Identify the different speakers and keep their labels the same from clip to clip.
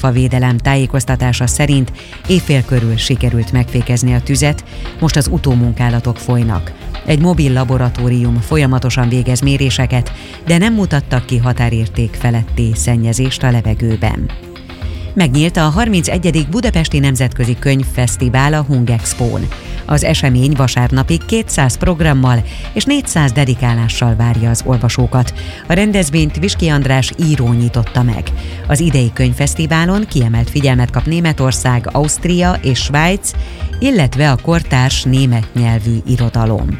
Speaker 1: Atomfavédelem tájékoztatása szerint éjfél körül sikerült megfékezni a tüzet, most az utómunkálatok folynak. Egy mobil laboratórium folyamatosan végez méréseket, de nem mutattak ki határérték feletti szennyezést a levegőben. Megnyílt a 31. Budapesti Nemzetközi Könyvfesztivál a Hungexpón. Az esemény vasárnapig 200 programmal és 400 dedikálással várja az olvasókat. A rendezvényt Viski András író nyitotta meg. Az idei könyvfesztiválon kiemelt figyelmet kap Németország, Ausztria és Svájc, illetve a kortárs német nyelvű irodalom.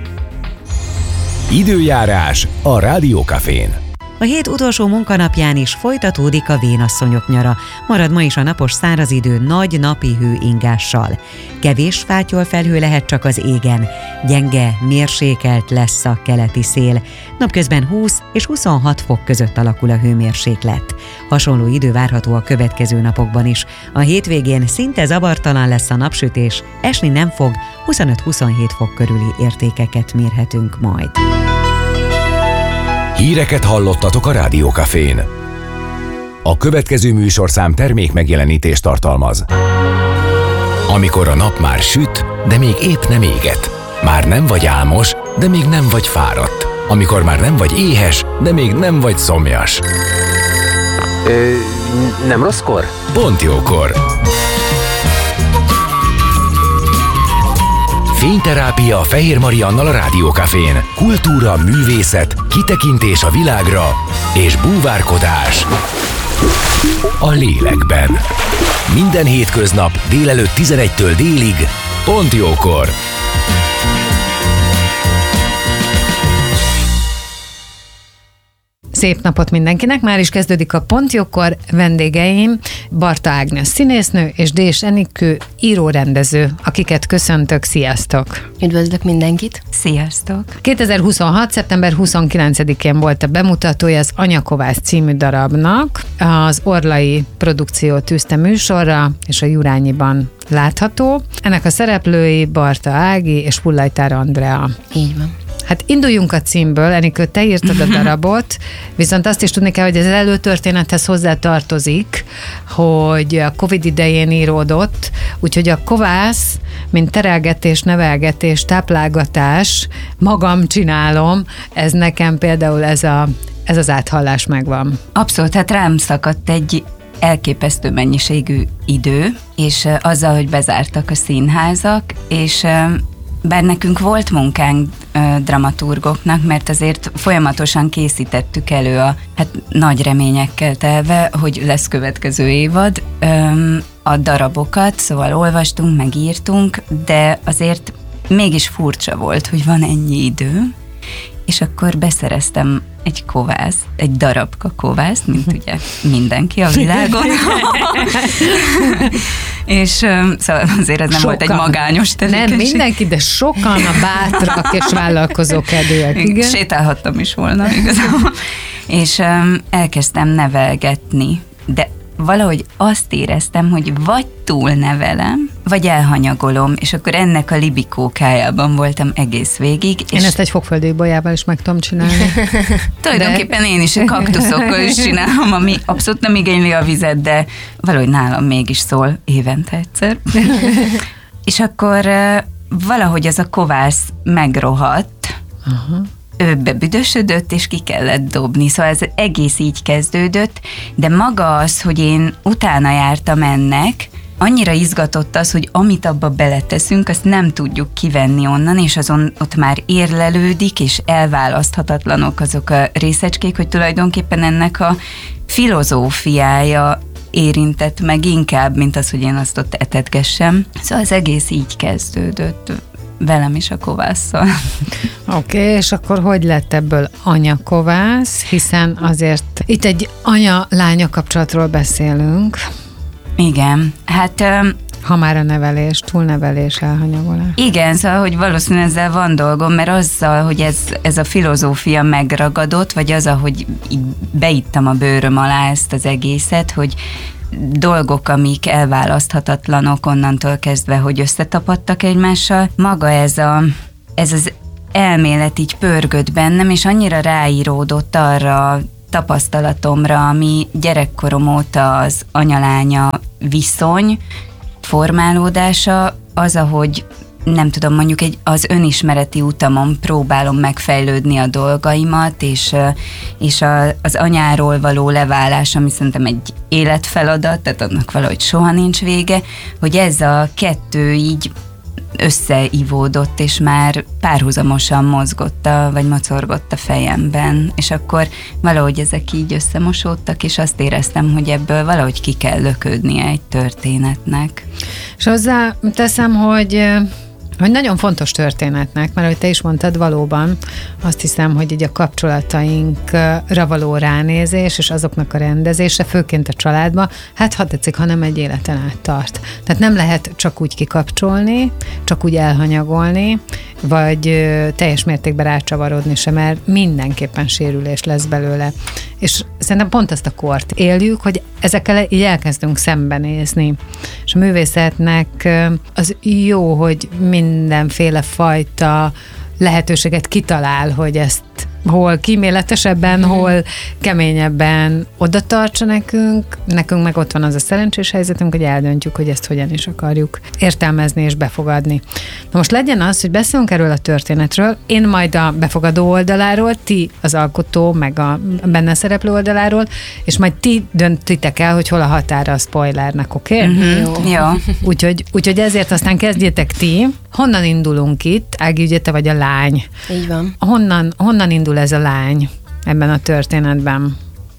Speaker 2: Időjárás a Rádiókafén.
Speaker 1: A hét utolsó munkanapján is folytatódik a vénasszonyok nyara. Marad ma is a napos száraz idő nagy napi hő ingással. Kevés fátyol felhő lehet csak az égen. Gyenge, mérsékelt lesz a keleti szél. Napközben 20 és 26 fok között alakul a hőmérséklet. Hasonló idő várható a következő napokban is. A hétvégén szinte zavartalan lesz a napsütés, esni nem fog, 25-27 fok körüli értékeket mérhetünk majd.
Speaker 2: Híreket hallottatok a Rádiókafén. A következő műsorszám termék megjelenítést tartalmaz. Amikor a nap már süt, de még épp nem éget. Már nem vagy álmos, de még nem vagy fáradt. Amikor már nem vagy éhes, de még nem vagy szomjas.
Speaker 3: Nem rosszkor?
Speaker 2: Pont jókor. Fényterápia Fehér Mariannal a Rádiókafén. Kultúra, művészet, kitekintés a világra és búvárkodás a lélekben. Minden hétköznap délelőtt 11-től délig, pont jókor.
Speaker 4: Szép napot mindenkinek, már is kezdődik a Pont Jókor. Vendégeim Barta Ágnes színésznő és Dés Enikő írórendező, akiket köszöntök, sziasztok!
Speaker 5: Üdvözlök mindenkit!
Speaker 6: Sziasztok!
Speaker 4: 2026. szeptember 29-én volt a bemutatója az Anyakovász című darabnak. Az Orlai produkció tűzte műsorra, és a Jurányiban látható. Ennek a szereplői Barta Ági és Fullajtár Andrea.
Speaker 5: Így van.
Speaker 4: Hát induljunk a címből, Enikő, te írtad a darabot, viszont azt is tudni kell, hogy ez előtörténethez hozzá tartozik, hogy a Covid idején íródott, úgyhogy a kovász, mint terelgetés, nevelgetés, táplálgatás, magam csinálom, ez nekem például ez az áthallás megvan.
Speaker 6: Abszolút, hát rám szakadt egy elképesztő mennyiségű idő, és azzal, hogy bezártak a színházak, és bár nekünk volt munkánk dramaturgoknak, mert azért folyamatosan készítettük elő nagy reményekkel telve, hogy lesz következő évad, a darabokat, szóval olvastunk, megírtunk, de azért mégis furcsa volt, hogy van ennyi idő, és akkor beszereztem egy kovászt, egy darabka kovászt, mint ugye mindenki a világon. És szóval azért ez nem volt egy magányos tevékenység.
Speaker 4: Nem mindenki, de sokan a bátrak és vállalkozókedőek. Igen.
Speaker 6: Sétálhattam is volna igazából. És elkezdtem nevelgetni, de valahogy azt éreztem, hogy vagy túlnevelem, vagy elhanyagolom, és akkor ennek a libikókájában voltam egész végig.
Speaker 4: Én ezt egy fogföldi bolyával is meg tudom csinálni.
Speaker 6: Tulajdonképpen én is kaktuszokkal is csinálom, ami abszolút nem igényli a vizet, de valahogy nálam mégis szól évente egyszer. És akkor valahogy az a kovász megrohadt, ő bebüdösödött, és ki kellett dobni. Szóval ez egész így kezdődött, de maga az, hogy én utána jártam ennek, annyira izgatott az, hogy amit abba beleteszünk, azt nem tudjuk kivenni onnan, és azon ott már érlelődik, és elválaszthatatlanok azok a részecskék, hogy tulajdonképpen ennek a filozófiája érintett meg inkább, mint az, hogy én azt ott etetgessem. Szóval az egész így kezdődött. Velem is a kovásszal.
Speaker 4: Oké, és akkor hogy lett ebből anyakovász, hiszen azért itt egy anya-lánya kapcsolatról beszélünk.
Speaker 6: Igen, hát...
Speaker 4: Ha már a nevelés, túlnevelés, elhanyagolás.
Speaker 6: Igen, szóval, hogy valószínűleg ezzel van dolgom, mert azzal, hogy ez a filozófia megragadott, vagy az, ahogy beittam a bőröm alá ezt az egészet, hogy dolgok, amik elválaszthatatlanok onnantól kezdve, hogy összetapadtak egymással. Maga ez az elmélet így pörgött bennem, és annyira ráíródott arra tapasztalatomra, ami gyerekkorom óta az anya-lánya viszony formálódása, az, ahogy nem tudom, mondjuk az önismereti utamon próbálom megfejlődni a dolgaimat, és az anyáról való leválás, ami szerintem egy életfeladat, tehát annak valahogy soha nincs vége, hogy ez a kettő így összeivódott, és már párhuzamosan vagy mocorgott a fejemben, és akkor valahogy ezek így összemosódtak, és azt éreztem, hogy ebből valahogy ki kell löködnie egy történetnek.
Speaker 4: És hozzá teszem, hogy nagyon fontos történetnek, mert ahogy te is mondtad, valóban azt hiszem, hogy így a kapcsolatainkra való ránézés, és azoknak a rendezése, főként a családban, hát ha tetszik, hanem egy életen át tart. Tehát nem lehet csak úgy kikapcsolni, csak úgy elhanyagolni, vagy teljes mértékben rácsavarodni sem, mert mindenképpen sérülés lesz belőle. És szerintem pont azt a kort éljük, hogy ezekkel így elkezdünk szembenézni. És a művészetnek az jó, hogy mindenféle fajta lehetőséget kitalál, hogy ezt hol kíméletesebben, hol keményebben oda tartsa nekünk meg ott van az a szerencsés helyzetünk, hogy eldöntjük, hogy ezt hogyan is akarjuk értelmezni és befogadni. Na most legyen az, hogy beszélünk erről a történetről, én majd a befogadó oldaláról, ti az alkotó, meg a benne szereplő oldaláról, és majd ti döntitek el, hogy hol a határa a spoilernek, oké?
Speaker 6: Okay? Jó.
Speaker 4: Úgyhogy ezért aztán kezdjétek ti. Honnan indulunk itt? Ági, ugye te vagy a lány.
Speaker 3: Így van.
Speaker 4: Honnan indul ez a lány ebben a történetben?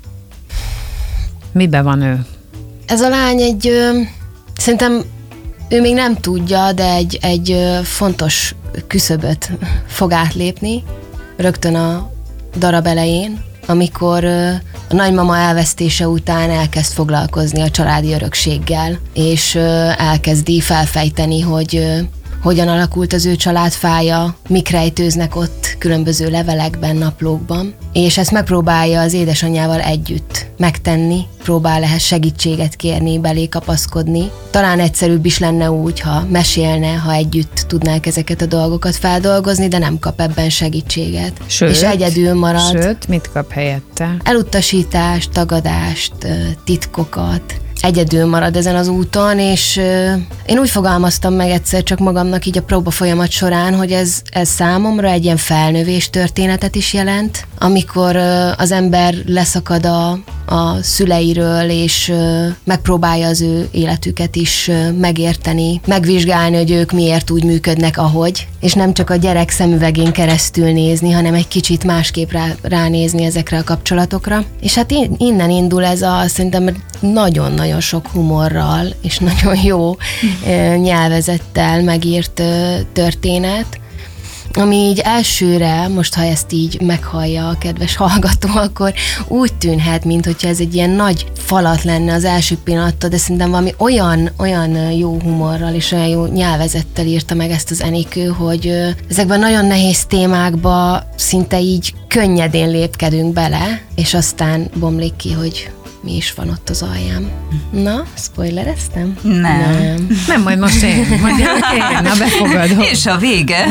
Speaker 4: Miben van ő?
Speaker 3: Ez a lány szerintem ő még nem tudja, de egy fontos küszöböt fog átlépni rögtön a darab elején, amikor a nagymama elvesztése után elkezd foglalkozni a családi örökséggel, és elkezdi felfejteni, hogy hogyan alakult az ő családfája, mik rejtőznek ott különböző levelekben, naplókban, és ezt megpróbálja az édesanyjával együtt megtenni, próbál ehhez segítséget kérni, belé kapaszkodni. Talán egyszerűbb is lenne úgy, ha mesélne, ha együtt tudnák ezeket a dolgokat feldolgozni, de nem kap ebben segítséget. És egyedül marad.
Speaker 4: Sőt, mit kap helyette?
Speaker 3: Elutasítást, tagadást, titkokat. Egyedül marad ezen az úton, és én úgy fogalmaztam meg egyszer csak magamnak így a próba folyamat során, hogy ez számomra egy ilyen felnövés történetet is jelent, amikor az ember leszakad a szüleiről, és megpróbálja az ő életüket is megérteni, megvizsgálni, hogy ők miért úgy működnek, ahogy, és nem csak a gyerek szemüvegén keresztül nézni, hanem egy kicsit másképp ránézni ezekre a kapcsolatokra. És hát innen indul ez szerintem nagyon-nagyon sok humorral, és nagyon jó nyelvezettel megírt történet, ami így elsőre, most ha ezt így meghallja a kedves hallgató, akkor úgy tűnhet, mintha ez egy ilyen nagy falat lenne az első pillanattól, de szerintem valami olyan jó humorral és olyan jó nyelvezettel írta meg ezt az Enikő, hogy ezekben nagyon nehéz témákba szinte így könnyedén lépkedünk bele, és aztán bomlik ki, hogy mi is van ott az alján. Na, spoilereztem?
Speaker 4: Nem, majd most én befogadom.
Speaker 6: És a vége.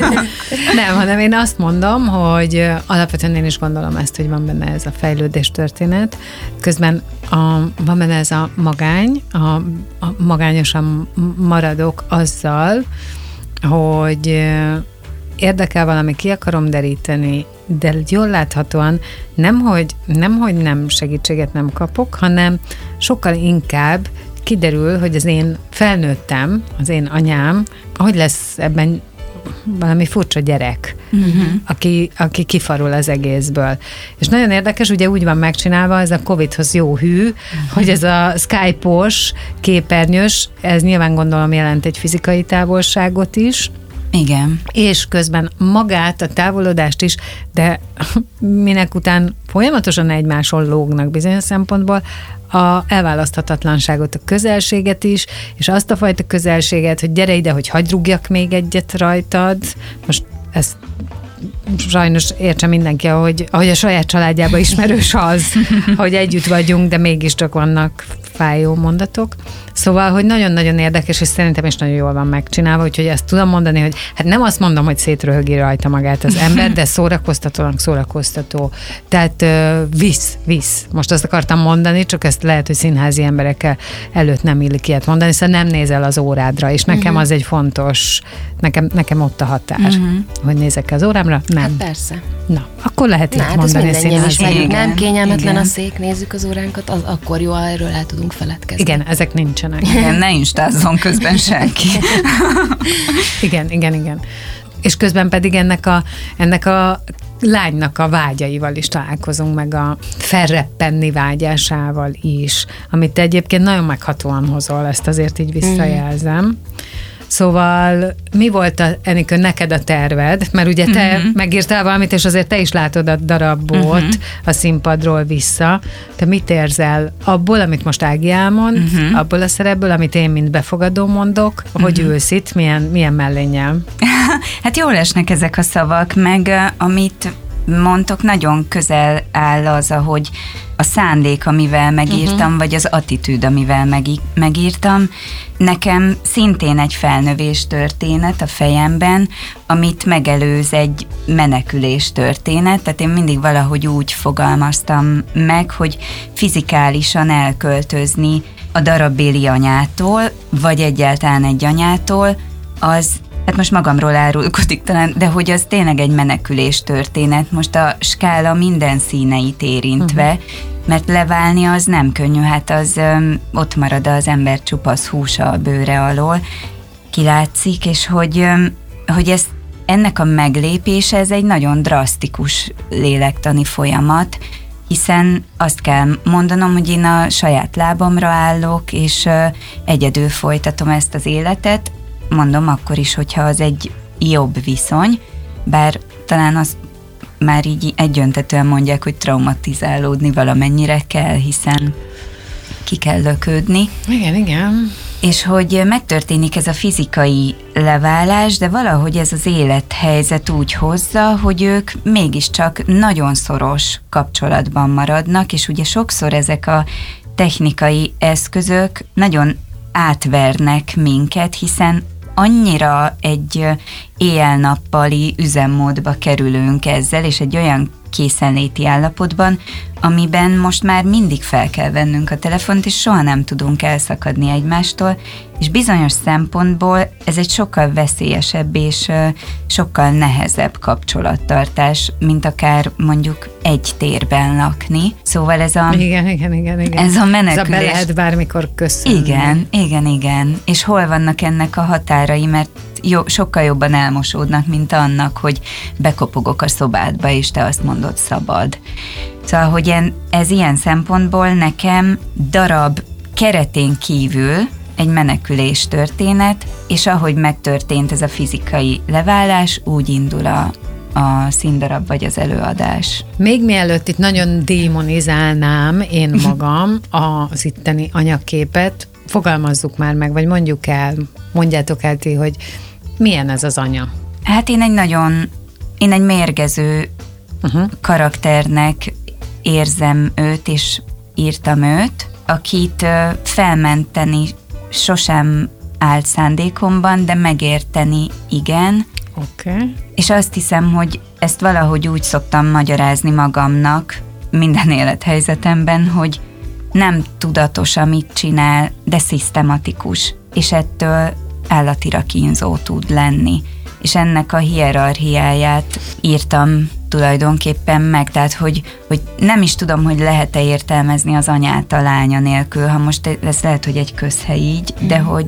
Speaker 4: Nem, hanem én azt mondom, hogy alapvetően én is gondolom ezt, hogy van benne ez a fejlődés történet. Közben van benne ez a magány, a magányosan maradok azzal, hogy érdekel valami, ki akarom deríteni, de jól láthatóan nem segítséget nem kapok, hanem sokkal inkább kiderül, hogy az én felnőttem, az én anyám, hogy lesz ebben valami furcsa gyerek, aki kifarul az egészből. És nagyon érdekes, ugye úgy van megcsinálva, ez a Covid-hoz jó hű, hogy ez a Skype-os, képernyős, ez nyilván gondolom jelent egy fizikai távolságot is,
Speaker 6: igen.
Speaker 4: És közben magát, a távolodást is, de minek után folyamatosan egymáson lógnak bizonyos szempontból, a elválaszthatatlanságot, a közelséget is, és azt a fajta közelséget, hogy gyere ide, hogy hadd rúgjak még egyet rajtad. Most ezt sajnos értse mindenki, ahogy a saját családjában ismerős az, hogy együtt vagyunk, de mégiscsak vannak fájó mondatok. Szóval, hogy nagyon-nagyon érdekes, és szerintem is nagyon jól van megcsinálva, úgyhogy ezt tudom mondani, hogy hát nem azt mondom, hogy szétröhögi rajta magát az ember, de szórakoztató. Tehát visz. Most azt akartam mondani, csak ezt lehet, hogy színházi emberekkel előtt nem illik ilyet mondani, szóval nem nézel az órádra, és nekem az egy fontos, nekem ott a határ, hogy nézek az órámra, nem.
Speaker 3: Hát persze.
Speaker 4: Na, akkor lehet így
Speaker 3: Hát
Speaker 4: mondani színházi.
Speaker 3: Nem kényelmetlen a szék, nézzük az óránkat, akkor jó, erről el tudunk feledkezni.
Speaker 4: Igen, ezek nincsenek.
Speaker 6: Igen, ne instázzon közben senki.
Speaker 4: Igen. És közben pedig ennek a lánynak a vágyaival is találkozunk, meg a felreppenni vágyásával is, amit te egyébként nagyon meghatóan hozol, ezt azért így visszajelzem. Szóval mi volt, Enikő, neked a terved? Mert ugye te megírtál valamit, és azért te is látod a darabot a színpadról vissza. Te mit érzel abból, amit most Ági elmond, abból a szerepből, amit én mint befogadó mondok, hogy ülsz itt, milyen mellénnyel?
Speaker 6: Hát jól esnek ezek a szavak, meg amit mondtok, nagyon közel áll az, ahogy a szándék, amivel megírtam, vagy az attitűd, amivel megírtam. Nekem szintén egy felnövés történet a fejemben, amit megelőz egy menekülés történet, tehát én mindig valahogy úgy fogalmaztam meg, hogy fizikálisan elköltözni a darabbéli anyától, vagy egyáltalán egy anyától, az, hát most magamról árulkodik talán, de hogy az tényleg egy menekülés történet, most a skála minden színeit érintve, mert leválni az nem könnyű, hát az ott marad az ember csupasz húsa a bőre alól, kilátszik, és hogy ennek a meglépése, ez egy nagyon drasztikus lélektani folyamat, hiszen azt kell mondanom, hogy én a saját lábamra állok, és egyedül folytatom ezt az életet, mondom akkor is, hogyha az egy jobb viszony, bár talán azt már így egyöntetően mondják, hogy traumatizálódni valamennyire kell, hiszen ki kell lökődni.
Speaker 4: Igen.
Speaker 6: És hogy megtörténik ez a fizikai leválás, de valahogy ez az élethelyzet úgy hozza, hogy ők mégiscsak nagyon szoros kapcsolatban maradnak, és ugye sokszor ezek a technikai eszközök nagyon átvernek minket, hiszen annyira egy éjjel-nappali üzemmódba kerülünk ezzel, és egy olyan készenléti állapotban, amiben most már mindig fel kell vennünk a telefont, és soha nem tudunk elszakadni egymástól, és bizonyos szempontból ez egy sokkal veszélyesebb és sokkal nehezebb kapcsolattartás, mint akár mondjuk egy térben lakni. Szóval ez a...
Speaker 4: Igen.
Speaker 6: Ez a menekülés.
Speaker 4: Ez a be lehet bármikor köszönni.
Speaker 6: Igen. És hol vannak ennek a határai, mert sokkal jobban elmosódnak, mint annak, hogy bekopogok a szobádba, és te azt mondod, szabad. Szóval, hogy ez ilyen szempontból nekem darab keretén kívül egy menekülés történet, és ahogy megtörtént ez a fizikai leválás, úgy indul a színdarab vagy az előadás.
Speaker 4: Még mielőtt itt nagyon démonizálnám én magam az itteni anyaképet, fogalmazzuk már meg, vagy mondjátok el ti, hogy milyen ez az anya? Hát
Speaker 6: én egy mérgező karakternek érzem őt, és írtam őt, akit felmenteni sosem állt szándékomban, de megérteni igen.
Speaker 4: Okay.
Speaker 6: És azt hiszem, hogy ezt valahogy úgy szoktam magyarázni magamnak minden élethelyzetemben, hogy nem tudatos, amit csinál, de szisztematikus, és ettől állatira kínzó tud lenni. És ennek a hierarchiáját írtam tulajdonképpen meg, tehát hogy nem is tudom, hogy lehet-e értelmezni az anyát a lánya nélkül, ha most ez lehet, hogy egy közhely így, de hogy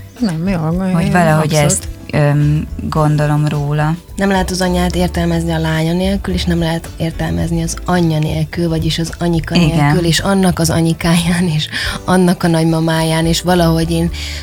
Speaker 6: valahogy ezt gondolom róla.
Speaker 3: Nem lehet az anyát értelmezni a lánya nélkül, és nem lehet értelmezni az anyja nélkül, vagyis az anyika nélkül, és annak az anyikáján, és annak a nagymamáján, és valahogy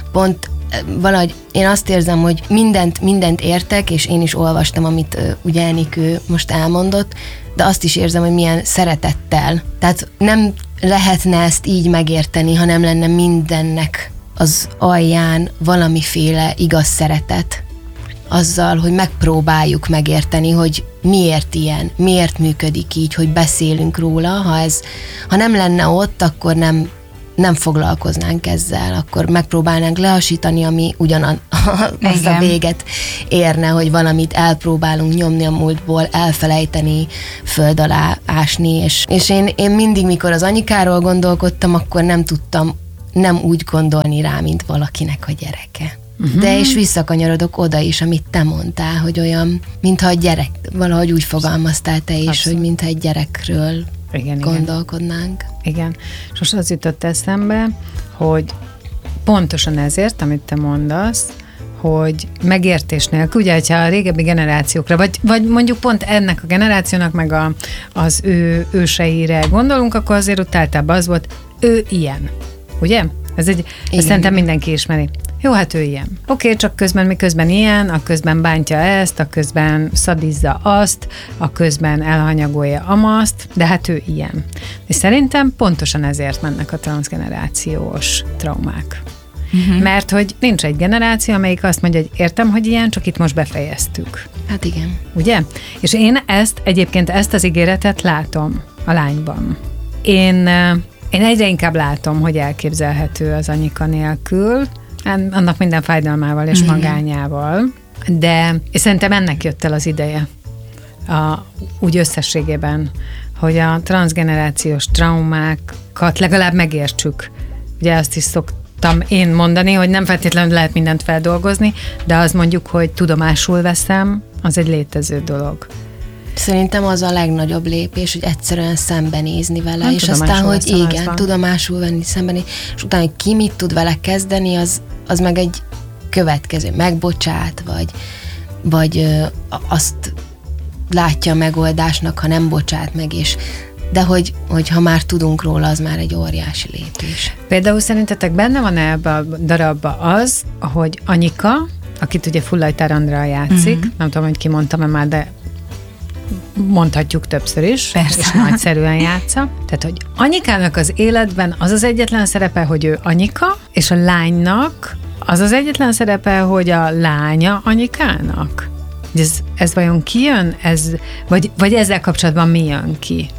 Speaker 3: én azt érzem, hogy mindent értek, és én is olvastam, amit ugye Enikő most elmondott, de azt is érzem, hogy milyen szeretettel. Tehát nem lehetne ezt így megérteni, ha nem lenne mindennek az alján valamiféle igaz szeretet. Azzal, hogy megpróbáljuk megérteni, hogy miért ilyen, miért működik így, hogy beszélünk róla. Ha nem lenne ott, akkor nem foglalkoznánk ezzel, akkor megpróbálnánk lehasítani, ami ugyanaz a véget érne, hogy valamit elpróbálunk nyomni a múltból, elfelejteni, föld alá ásni, és én mindig, mikor az anyukáról gondolkodtam, akkor nem tudtam nem úgy gondolni rá, mint valakinek a gyereke. De és visszakanyarodok oda is, amit te mondtál, hogy olyan, mintha a gyerek, valahogy úgy fogalmaztál te is, hogy mintha egy gyerekről gondolkodnánk.
Speaker 4: Igen. És most az jutott eszembe, hogy pontosan ezért, amit te mondasz, hogy megértés nélkül, ugye, hogyha a régebbi generációkra, vagy mondjuk pont ennek a generációnak, meg az ő őseire gondolunk, akkor azért ott általában az volt, ő ilyen. Ugye? Ezt szerintem mindenki ismeri. Jó, hát ő ilyen. Oké, csak miközben ilyen, a közben bántja ezt, a közben szadizza azt, a közben elhanyagolja amaszt, de hát ő ilyen. És szerintem pontosan ezért mennek a transzgenerációs traumák. Mert hogy nincs egy generáció, amelyik azt mondja, hogy értem, hogy ilyen, csak itt most befejeztük.
Speaker 3: Hát igen.
Speaker 4: Ugye? És én egyébként ezt az ígéretet látom a lányban. Én egyre inkább látom, hogy elképzelhető az anyuka nélkül, annak minden fájdalmával és magányával, de szerintem ennek jött el az ideje úgy összességében, hogy a transzgenerációs traumákat legalább megértsük. Ugye azt is szoktam én mondani, hogy nem feltétlenül lehet mindent feldolgozni, de az mondjuk, hogy tudomásul veszem, az egy létező dolog.
Speaker 3: Szerintem az a legnagyobb lépés, hogy egyszerűen szembenézni vele, nem, és aztán, hogy igen, tudomásul venni, szembenézni, és utána, hogy ki mit tud vele kezdeni, az meg egy következő, megbocsát, vagy azt látja a megoldásnak, ha nem bocsát meg, de hogy ha már tudunk róla, az már egy óriási lépés.
Speaker 4: Például szerintetek benne van ebbe a darabba az, hogy Anyika, akit ugye Fullajtár Andrea játszik, nem tudom, hogy kimondtam-e már, de mondhatjuk többször is, persze. És nagyszerűen játsza. Tehát, hogy Anyikának az életben az az egyetlen szerepe, hogy ő Anyika, és a lánynak az az egyetlen szerepe, hogy a lánya Anyikának. Ez vajon kijön? Vagy ezzel kapcsolatban mi jön ki?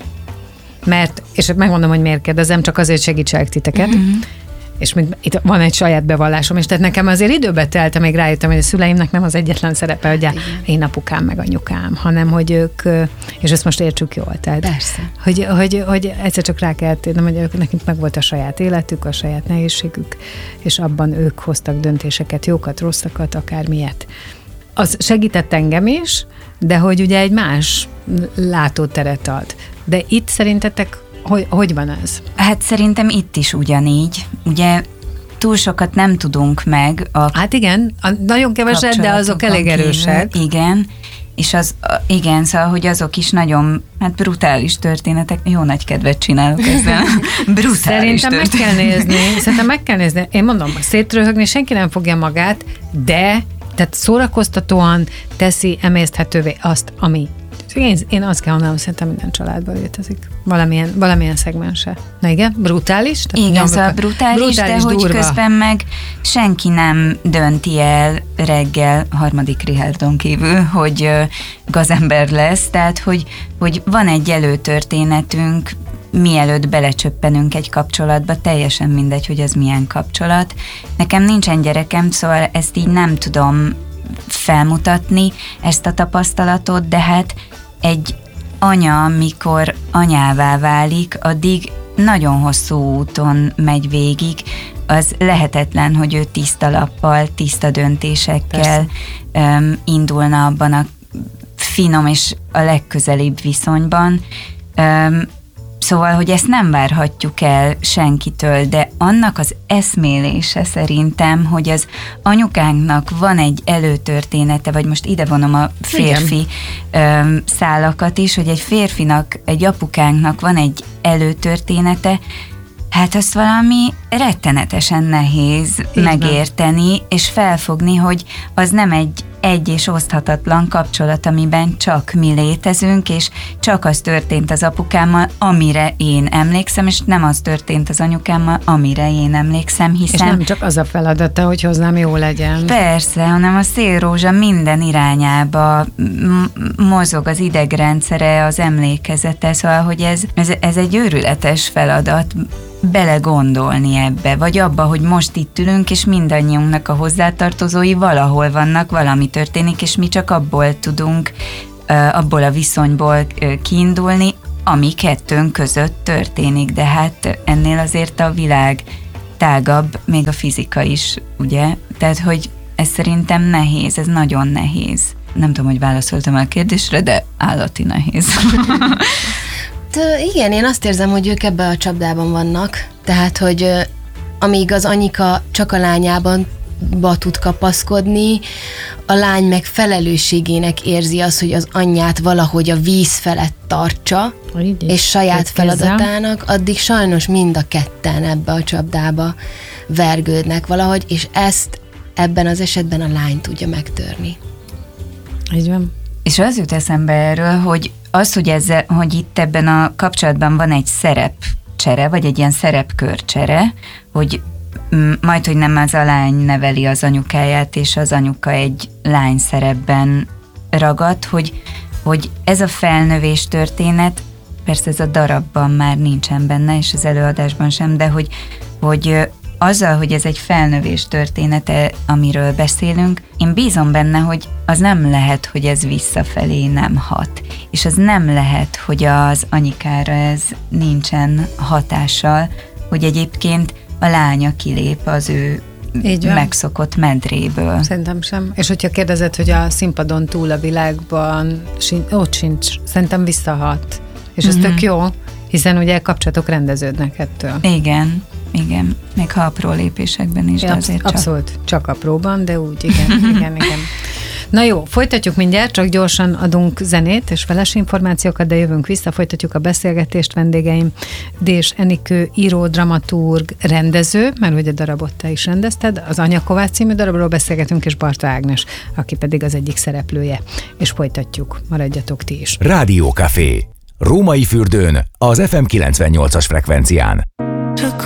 Speaker 4: Mert, és megmondom, hogy miért kérdezem, csak azért segítsek titeket, és itt van egy saját bevallásom, és tehát nekem azért időbe telt, amíg rájöttem, hogy a szüleimnek nem az egyetlen szerepe, hogy én apukám meg anyukám, hanem hogy ők, és ezt most értsük jól, tehát,
Speaker 3: persze.
Speaker 4: Hogy egyszer csak rá kellett érnem, hogy nekik meg volt a saját életük, a saját nehézségük, és abban ők hoztak döntéseket, jókat, rosszakat, akármilyet. Az segített engem is, de hogy ugye egy más látóteret ad. De itt szerintetek hogy van ez?
Speaker 6: Hát szerintem itt is ugyanígy. Ugye túl sokat nem tudunk meg.
Speaker 4: Hát igen, nagyon keveset, de azok elég erősek.
Speaker 6: Igen, és szóval, hogy azok is nagyon, brutális történetek. Jó nagy kedvet csinálok ezzel. Brutális
Speaker 4: Szerintem meg kell nézni. Én mondom, szétröhögni senki nem fogja magát, de tehát szórakoztatóan teszi emészthetővé azt, ami én azt kell mondanom, szerintem minden családban létezik. Valamilyen szegmense. Na igen, brutális?
Speaker 6: Igen, szóval brutális, de hogy durva. Közben meg senki nem dönti el reggel, harmadik Richardon kívül, hogy gazember lesz, tehát hogy van egy előtörténetünk, mielőtt belecsöppenünk egy kapcsolatba, teljesen mindegy, hogy ez milyen kapcsolat. Nekem nincsen gyerekem, szóval ezt így nem tudom felmutatni, ezt a tapasztalatot, de hát egy anya, mikor anyává válik, addig nagyon hosszú úton megy végig, az lehetetlen, hogy ő tiszta lappal, tiszta döntésekkel indulna abban a finom és a legközelibb viszonyban. Szóval, hogy ezt nem várhatjuk el senkitől, de annak az eszmélése szerintem, hogy az anyukánknak van egy előtörténete, vagy most ide vonom a férfi szálakat is, hogy egy férfinak, egy apukánknak van egy előtörténete, hát azt valami rettenetesen nehéz megérteni, és felfogni, hogy az nem egy és oszthatatlan kapcsolat, amiben csak mi létezünk, és csak az történt az apukámmal, amire én emlékszem, és nem az történt az anyukámmal, amire én emlékszem, hiszen...
Speaker 4: És nem csak az a feladata, hogy hozzám jó legyen.
Speaker 6: Persze, hanem a szélrózsa minden irányába mozog az idegrendszere, az emlékezete, szóval, hogy ez egy őrületes feladat, belegondolni ebbe, vagy abba, hogy most itt ülünk, és mindannyiunknak a hozzátartozói valahol vannak, valami történik, és mi csak abból tudunk, abból a viszonyból kiindulni, ami kettőnk között történik, de hát ennél azért a világ tágabb, még a fizika is, ugye? Tehát, hogy ez szerintem nehéz, ez nagyon nehéz. Nem tudom, hogy válaszoltam a kérdésre, de állati nehéz.
Speaker 3: Igen, én azt érzem, hogy ők ebben a csapdában vannak, tehát, hogy amíg az anyika csak a lányában tud kapaszkodni, a lány meg felelősségének érzi azt, hogy az anyját valahogy a víz felett tartsa, és saját feladatának, addig sajnos mind a ketten ebbe a csapdába vergődnek valahogy, és ezt ebben az esetben a lány tudja megtörni.
Speaker 4: Így van.
Speaker 6: És az jut eszembe erről, hogy az, hogy itt ebben a kapcsolatban van egy szerepcsere, vagy egy ilyen szerepkörcsere, hogy majd, hogy nem az a lány neveli az anyukáját, és az anyuka egy lány szerepben ragad, hogy ez a felnövés történet, persze ez a darabban már nincsen benne, és az előadásban sem, de hogy azzal, hogy ez egy felnövés története, amiről beszélünk, én bízom benne, hogy az nem lehet, hogy ez visszafelé nem hat. És az nem lehet, hogy az anyukára ez nincsen hatással, hogy egyébként a lánya kilép az ő megszokott medréből.
Speaker 4: Szerintem sem. És hogyha kérdezed, hogy a színpadon túl a világban ott sincs, szerintem visszahat. És ez tök jó, hiszen ugye kapcsolatok rendeződnek ettől.
Speaker 6: Igen, még ha apró lépésekben is, de azért
Speaker 4: abszolút, csak apróban, de úgy, igen. Na jó, folytatjuk mindjárt, csak gyorsan adunk zenét és feles információkat, de jövünk vissza, folytatjuk a beszélgetést. Vendégeim Dés Enikő, író, dramaturg, rendező, mert hogy a darabot te is rendezted, az Anya Kovács című darabról beszélgetünk, és Barta Ágnes, aki pedig az egyik szereplője. És folytatjuk, maradjatok ti is.
Speaker 2: Rádió Café. Római Fürdőn, az FM 98-as frekvencián.